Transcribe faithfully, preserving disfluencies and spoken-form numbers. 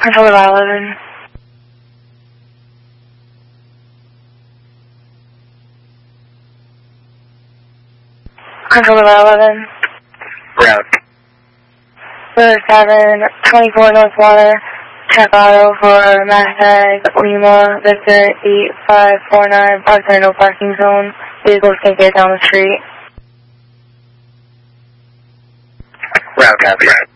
Control of eleven. Control of eleven. Route. Road seven, twenty-four North Water. Check auto for Mastag Lima Victor eight five four nine. Park in no parking zone. Vehicles can get down the street. Route copy.